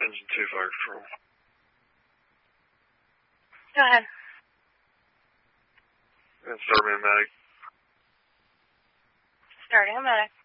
Engine 2 fire control. Go ahead. And start me a medic. Starting a medic.